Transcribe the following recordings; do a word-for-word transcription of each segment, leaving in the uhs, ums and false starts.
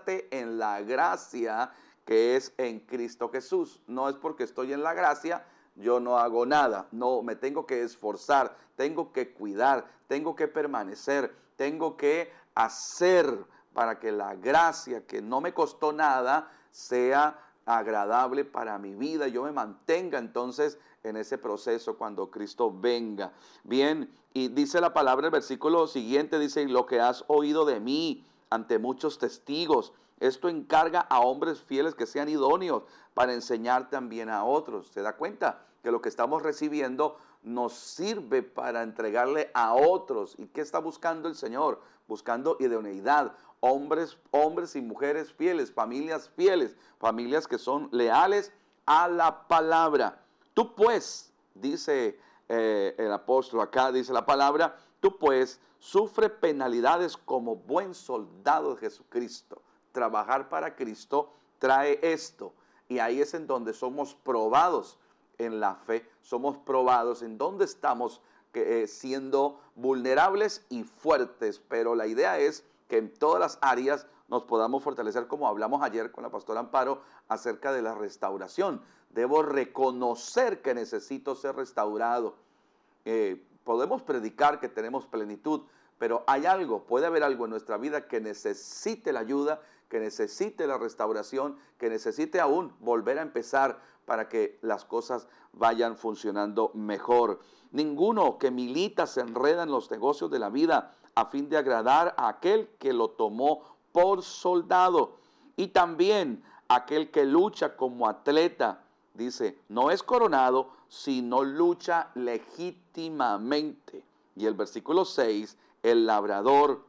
esfuérzate en la gracia que es en Cristo Jesús. No es porque estoy en la gracia, yo no hago nada. No, me tengo que esforzar, tengo que cuidar, tengo que permanecer, tengo que hacer para que la gracia que no me costó nada sea agradable para mi vida, yo me mantenga entonces en ese proceso cuando Cristo venga. Bien, y dice la palabra, el versículo siguiente dice, lo que has oído de mí ante muchos testigos, esto encarga a hombres fieles que sean idóneos para enseñar también a otros. ¿Se da cuenta que lo que estamos recibiendo nos sirve para entregarle a otros? ¿Y qué está buscando el Señor? Buscando idoneidad, hombres, hombres y mujeres fieles, familias fieles, familias que son leales a la palabra. Tú pues, dice eh, el apóstol acá, dice la palabra, tú pues sufre penalidades como buen soldado de Jesucristo. Trabajar para Cristo trae esto, y ahí es en donde somos probados en la fe, somos probados en donde estamos eh, siendo vulnerables y fuertes, pero la idea es que en todas las áreas nos podamos fortalecer, como hablamos ayer con la pastora Amparo acerca de la restauración. Debo reconocer que necesito ser restaurado. Eh, podemos predicar que tenemos plenitud, pero hay algo, puede haber algo en nuestra vida que necesite la ayuda, que necesite la restauración, que necesite aún volver a empezar para que las cosas vayan funcionando mejor. Ninguno que milita se enreda en los negocios de la vida a fin de agradar a aquel que lo tomó por soldado. Y también aquel que lucha como atleta, dice, no es coronado, sino lucha legítimamente. Y el versículo seis, el labrador,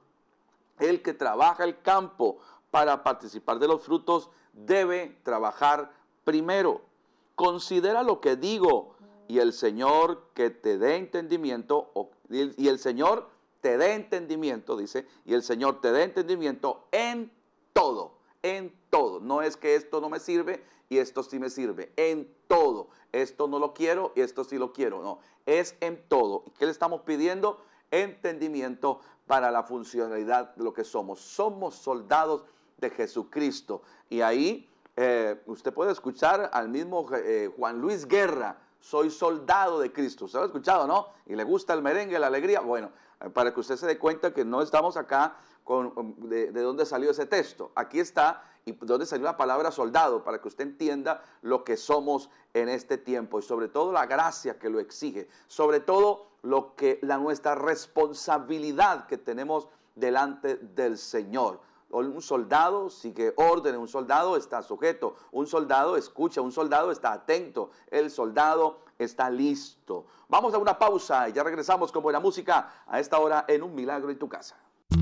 el que trabaja el campo para participar de los frutos, debe trabajar primero. Considera lo que digo, y el Señor que te dé entendimiento, y el Señor te dé entendimiento, dice, y el Señor te dé entendimiento en todo, en todo. No es que esto no me sirve y esto sí me sirve, en todo. Esto no lo quiero y esto sí lo quiero, no, es en todo. ¿Y qué le estamos pidiendo? Entendimiento para la funcionalidad de lo que somos. Somos soldados de Jesucristo. Y ahí eh, usted puede escuchar al mismo eh, Juan Luis Guerra, soy soldado de Cristo. ¿Usted lo ha escuchado, no? Y le gusta el merengue, la alegría. Bueno, eh, para que usted se dé cuenta que no estamos acá con de, de dónde salió ese texto. Aquí está, y de dónde salió la palabra soldado, para que usted entienda lo que somos en este tiempo, y sobre todo la gracia que lo exige, sobre todo lo que la nuestra responsabilidad que tenemos delante del Señor. Un soldado sigue órdenes, un soldado está sujeto, un soldado escucha, un soldado está atento, el soldado está listo. Vamos a una pausa y ya regresamos con buena música a esta hora en Un Milagro en tu Casa.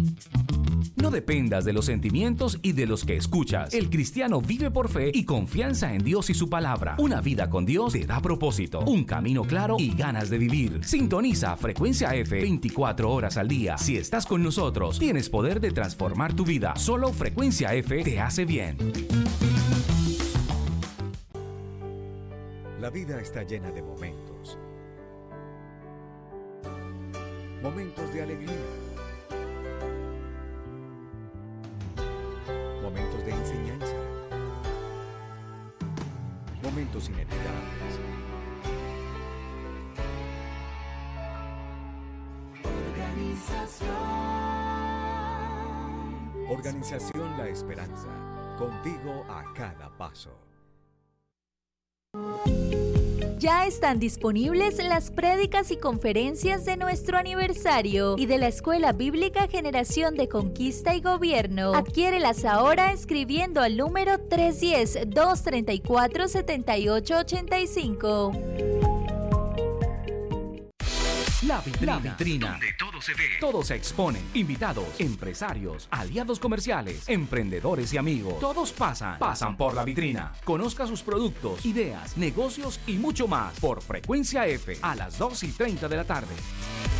No dependas de los sentimientos y de los que escuchas. El cristiano vive por fe y confianza en Dios y su palabra. Una vida con Dios te da propósito, un camino claro y ganas de vivir. Sintoniza Frecuencia F veinticuatro horas al día. Si estás con nosotros, tienes poder de transformar tu vida. Solo Frecuencia F te hace bien. La vida está llena de momentos. Momentos de alegría. Momentos de enseñanza. Momentos inolvidables. Organización. Organización La Esperanza. Contigo a cada paso. Ya están disponibles las prédicas y conferencias de nuestro aniversario y de la Escuela Bíblica Generación de Conquista y Gobierno. Adquiérelas ahora escribiendo al número tres uno cero, dos tres cuatro, siete ocho ocho cinco. La vitrina, la vitrina, donde todo se ve, todo se expone. Invitados, empresarios, aliados comerciales, emprendedores y amigos. Todos pasan, pasan por la vitrina. Conozca sus productos, ideas, negocios y mucho más por Frecuencia F a las dos y treinta de la tarde.